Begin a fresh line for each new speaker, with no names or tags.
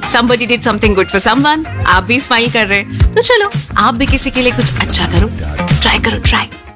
somebody did something good for someone, आप भी smile कर रहे हैं, तो चलो आप भी किसी के लिए कुछ अच्छा करो, ट्राई करो, ट्राई।